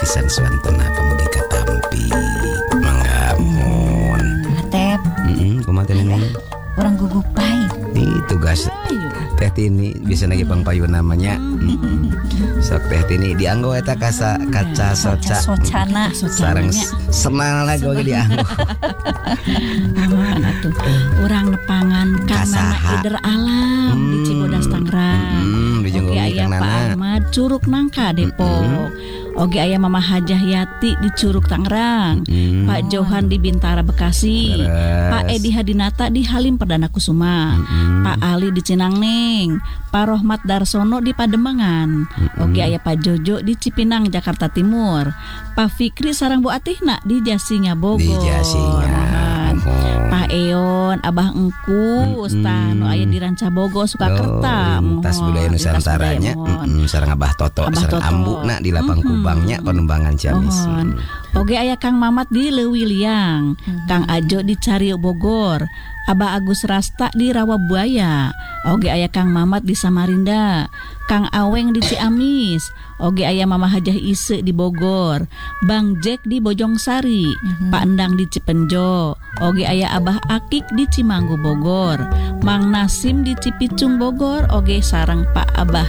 pisan swantona pemuda katampi manggamun. Atep. Kumaha ini? Orang gugupai. Ini tugas Teh Tini bisa lagi pangpayu namanya. Sok Teh Tini dianggo eta kaca socana sareng senang lagi dianggo. Aman atuh. Urang nepangan karena Ider Alam di Cibodas Tangerang. Oke aya Pak Ahmad Curug Nangka Depok. Oge aya Mama Hajah Yati di Curug Tangerang, Pak Johan di Bintara Bekasi, Pak Edi Hadinata di Halim Perdana Kusuma, Pak Ali di Cinangneng, Pak Rohmat Darsono di Pademangan, oge aya Pak Jojo di Cipinang Jakarta Timur, Pak Fikri sareng Bu Atihna di Jasinga Bogor. Di Jasinga. Pak Eon, Abah Engku, nu aya di Ranca Bogor Sukakerta. Tas budaya Nusantaranya, sareng Abah Toto, sareng Ambuna di Lapang Kubangnya penumbangan Ciamis. Oge aya Kang Mamat di Leuwiliang, Kang Ajo di Cario Bogor, Abah Agus Rasta di Rawabuaya, oge aya Kang Mamat di Samarinda, Kang Aweng di Ciamis, oge aya Mama Hajah Ise di Bogor, Bang Jack di Bojongsari, Pak Endang di Cipenjo, oge aya Abah Akik di Cimanggu Bogor, Mang Nasim di Cipicung Bogor, oge sareng Pak Abah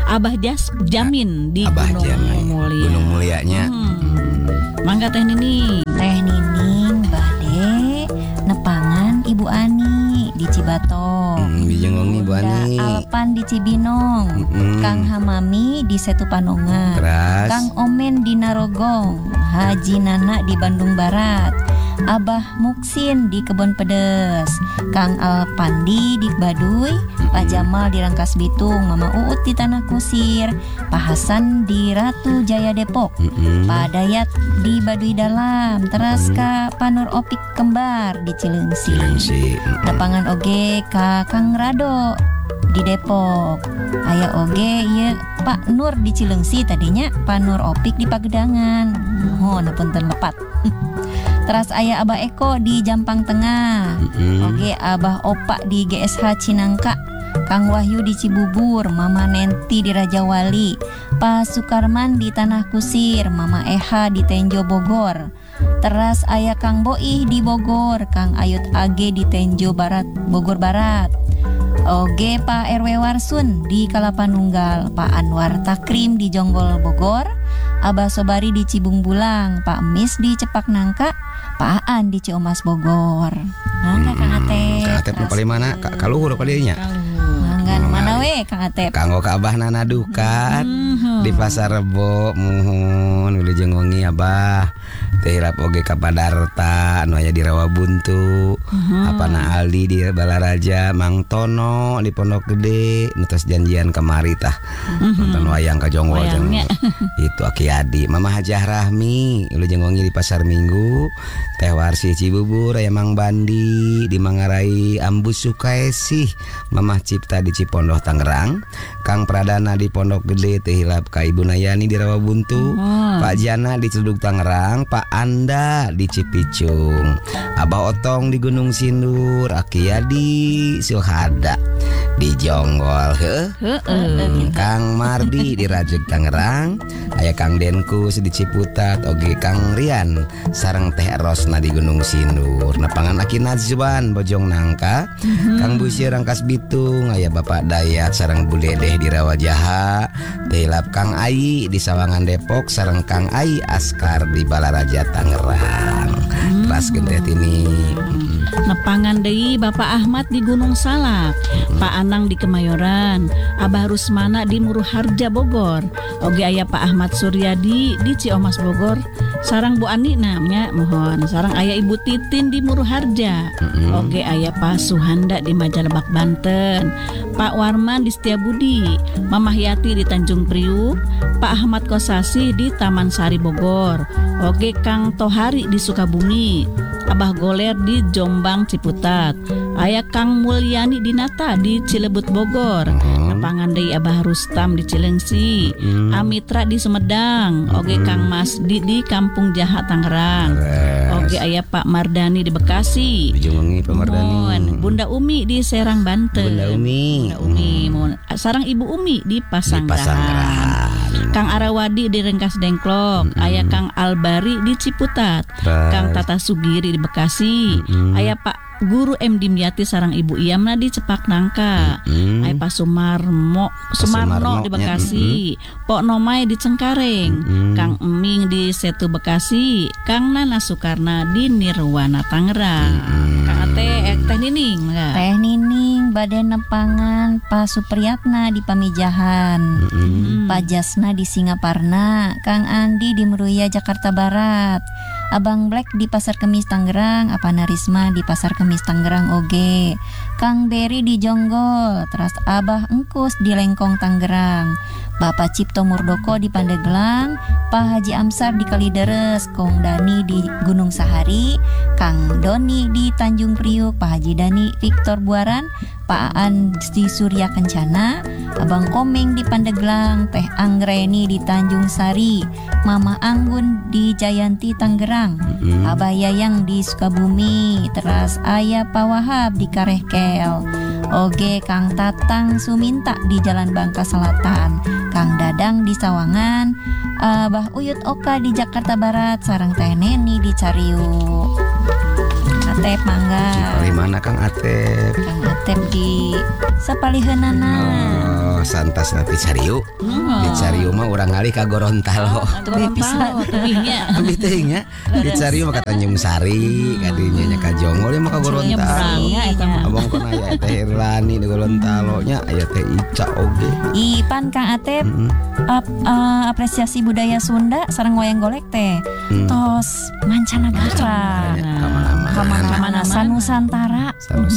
Jamin di Gunung Mulyanya. Mangga Teh Nining. Teh Nining bade nepangan Ibu Ani di Cibatong. Bijengong Ibu Ani. Alpan di Cibinong. Kang Hamami di Setu Panongan. Kang Omen di Narogong. Haji Nana di Bandung Barat. Abah Muksin di Kebon Pedes, Kang Alpandi di Baduy, Pak Jamal di Rangkas Bitung, Mama Uut di Tanah Kusir, Pak Hasan di Ratu Jaya Depok, Pak Dayat di Baduy Dalam, teras ka Panur Opik Kembar di Cileungsi. Nepangan oge ka Kang Rado di Depok. Aya oge ieu Pak Nur di Cileungsi tadinya, Pak Nur Opik di Pagedangan. Napunten lepat. Teras aya Abah Eko di Jampang Tengah. Oge Abah Opa di GSH Cinangka, Kang Wahyu di Cibubur, Mama Nenti di Raja Wali, Pak Sukarman di Tanah Kusir, Mama Eha di Tenjo Bogor. Teras aya Kang Boih di Bogor, Kang Ayut Age di Tenjo Barat Bogor Barat. Oge Pak RW Warsun di Kalapanunggal, Pak Anwar Takrim di Jonggol Bogor, Abah Sobari di Cibung Bulang, Pak Mis di Cepak Nangka, Pak Aan di Ciomas Bogor. Mangga Kang Atep. Kang Atep nu paling mana? Kaluhur palinya. Mangga mana we Kang Atep? Kanggo ka Abah Nana Dukat di Pasar Rebo muhun wilujeng wengi Abah. Teh hilap oge ka Padarta anu aya di Rawabuntu. Apana Aldi di Balaraja, Mang Tono di Pondok Gede, nu tos janjian kamari tah. Nonton wayang ka Jonggol itu Aki Adi, Mama Hajah Rahmi wilujeng wengi di Pasar Minggu. Teh Warsi Cibubur, aya Mang Bandi di Mangarai, Ambus Sukaesih, Mamah Cipta di Cipondoh Tangerang, Kang Pradana di Pondok Gede, teh hilap ka Ibu Nayani di Rawabuntu, Pak Jana di Cedug Tangerang, Pak Anda di Cipicung, Abah Otong di Gunung Sindur, Aki Yadi Suhada di Jonggol, Kang Mardi di Rajeg Tangerang, aya Kang Denkus di Ciputat, oge Kang Rian sareng Teh Rosna di Gunung Sindur. Nepangan Aki Nazwan Bojong Nangka, Kang Busir Rangkas Bitung, aya Bapak Dayat sareng Bu Dedeh di Rawajaha, teh hilap Kang Ai di Sawangan Depok sareng Kang Ai Askar di Balaraja Tangerang. Teras Teh Tini. Nepangan deui Bapak Ahmad di Gunung Salak, Pak Anang di Kemayoran, Abah Rusmana di Muruharja Bogor, oge aya Pak Ahmad Suryadi di Ciomas Bogor, sarang Bu Ani namanya mohon, sarang aya Ibu Titin di Muruharja, oge aya Pak Suhanda di Majalebak Banten, Pak Warman di Setiabudi, Mamah Yati di Tanjung Priuk, Pak Ahmad Kosasi di Taman Sari Bogor, oge Kang Tohari di Sukabumi, Abah Goler di Jombang Ciputat, aya Kang Mulyani di Nata di Cilebut Bogor, Nepangan deui Abah Rustam di Cileungsi, Amitra di Sumedang, oge Kang Masdi di Kampung Jaha Tangerang, oge aya Pak Mardani di Bekasi, Bijungi Pak Mardani, Bunda Umi di Serang Banten, Bunda Umi, sarang Ibu Umi di Pasanggerahan. Kang Arawadi di Rengkas Dengklok, aya Kang Albari di Ciputat, Kang Tata Sugiri di Bekasi, aya Pak Guru M. Dimyati sarang Ibu Iyamna di Cepak Nangka, aya Pak Sumarno di Bekasi, Pok Nomai di Cengkareng, Kang Eming di Setu Bekasi, Kang Nana Sukarna di Nirwana Tangerang. Kang Ate Teh Nining enggak? Teh Nining bade nepangan Pak Supriyatna di Pamijahan, Pak Jasna di Singaparna, Kang Andi di Meruya Jakarta Barat, Abang Black di Pasar Kemis Tangerang, Apana Risma di Pasar Kemis Tangerang oge, Kang Beri di Jonggol, terus Abah Engkus di Lengkong Tangerang, Bapak Cipto Murdoko di Pandeglang, Pak Haji Amsar di Kalideres, Kong Dani di Gunung Sahari, Kang Doni di Tanjung Priuk, Pak Haji Dani Victor Buaran, Pak Aan di Surya Kencana, Abang Komeng di Pandeglang, Teh Anggreni di Tanjung Sari, Mama Anggun di Jayanti Tangerang, Abah Yayang di Sukabumi, teras Ayah Pak Wahab di Karehkel, oge Kang Tatang Suminta di Jalan Bangka Selatan, Kang Dadang di Sawangan, Abah Uyut Oka di Jakarta Barat, sareng Teh Neni di Cariu. Atep mangga. Di mana Kang Atep? Kang Atep di Sapaliheunana. Oh, santas nanti Cariu. Di Cariu mah urang ngalih ka Gorontalo. Teu bisa teuingnya. Lebih teuingnya. Di Cariu mah ka Tanjung Sari, kadinya nya ka Jonggol mah ka Gorontalo. Abang kon aya Teh Irlani di Gorontalo nya, aya Teh Ica oge. Ipan Kang Atep apresiasi budaya Sunda sareng wayang golek teh. Tos mancanagara. Kamana-mana Sanusantara.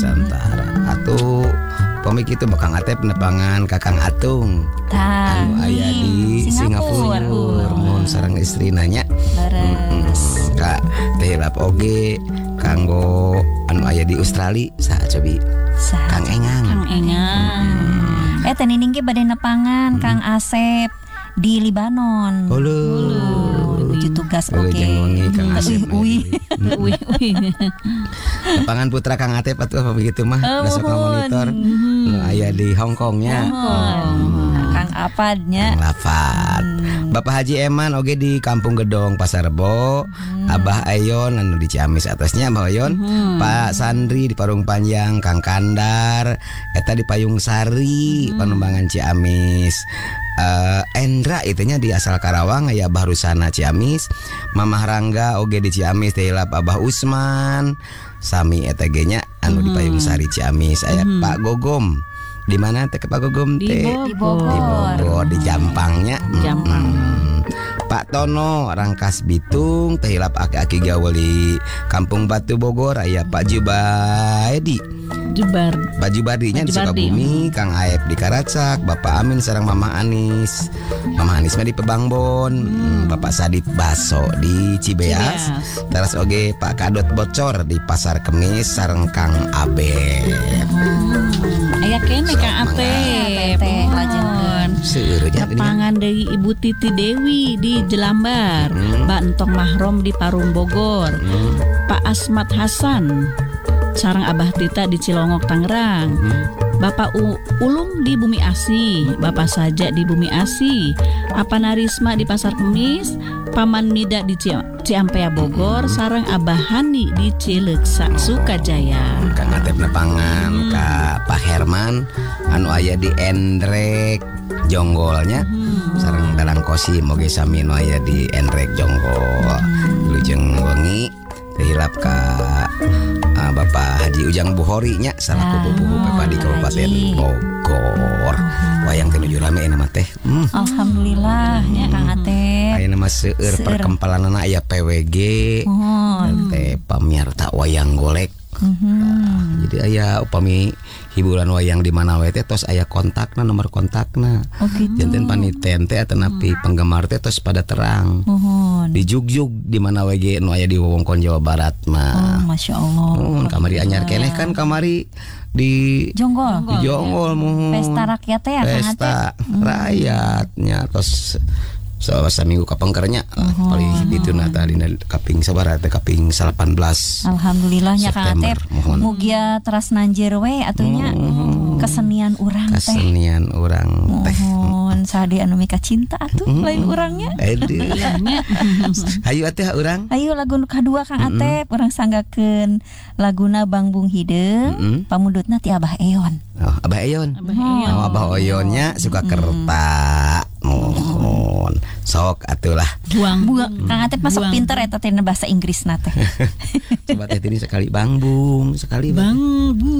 Atuh komik itu bakang Atep nepangan Kakang Atung anu aya di Singapura mun sareng istrina nya leres ka teh lap oge kanggo anu aya di Australia saha cobi Kang Engang teh nining ge bade nepangan Kang Asep di Libanon. Uji tugas oke. Kang Asep. Lapangan putra Kang Atep atuh apa begitu mah? Besok monitor. Aya di Hong Kongnya. Kang Apadnya. Kang Lafad. Bapak Haji Eman oge di Kampung Gedong Pasar Rebo. Abah Ayon anu di Ciamis atasnya Abah Ayon. Pak Sandri di Parung Panjang, Kang Kandar eta di Payung Sari, Panumbangan Ciamis. Endra itunya di asal Karawang aya Abah Rusana Ciamis, Mamah Rangga oge di Ciamis teh lap Abah Usman, sami eta ge nya anu di Payung Sari Ciamis aya Pak Gogom. Di mana teh Pak Gogom teh? Di Bogor. Di Jampangnya. Pak Tono Rangkas Bitung teh lap aki-aki gawe di Kampung Batu Bogor aya Pak Jubaidi. Pak Jubardinya di Sukabumi, Kang Aep di Karacak, Bapak Amin sareng Mama Anis. Mama Anis mah di Pebangbon, Bapak Sadip Baso di Cibeas. Terus oge Pak Kadot Bocor di Pasar Kemis sareng Kang Abe. Aya kene Kang Atep. Lapangan dari Ibu Titi Dewi di Jelambar, Mbak Entong Mahrom di Parung Bogor, Pak Asmat Hasan sareng Abah Tita di Cilongok Tangerang, Bapak Ulung di Bumi Asi, Bapak Saja di Bumi Asi, Apana Risma di Pasar Kemis, Paman Mida di Ciampea Bogor, sareng Abah Hani di Cileuksa Sukajaya. Kang Atep nepangan ka Pak Herman anu aya di Endrek Jonggolnya, sareng Dalang Kosi moge sami nu aya di Endrek Jonggol. Lujeng wengi hilap ka Bapak Haji Ujang Buhori nya salaku bubuh Bapak di Kabupaten Bogor. Wayang tinuju rame nama teh. Alhamdulillah nya Kang Atep. Aya nama seueur perkempalanana aya PWG. Teh pamiarta wayang golek. Jadi aya upami hiburan wayang di mana we teh tos aya kontakna, nomor kontakna. Janten paniten teh atanepi penggemar teh tos pada terang. Di jugjug di mana we ge nu aya di wewengkon Jawa Barat mah. Masya Allah. Kamari anyar keneh kan kamari di Jonggol. Di Jonggol mohon. Pesta rakyat teh ya Kang Atep. Pesta rakyatnya tos saminggu kapengkernya paling itu nata dina kaping sabaraha teh kaping 18. Alhamdulillahnya Kang Atep mugia teras nanjeur we atunya kesenian urang teh. Kesenian urang teh. sade anu mika cinta atuh lain urangnya. Aduh. Hayu atuh urang. Ayo lagu nu kadua Kang Atep urang sanggakeun laguna Bang Bung Hideung pamudutna ti Abah Eyon. Oh, Abah Eyon. Abah Oyonnya suka kerta. Mohon. Sok atulah. Buang. Kang Atep masuk pinter eta teh bahasa Inggris teh. Coba teh ini sekali Bang Bung, sekali Bang Bung.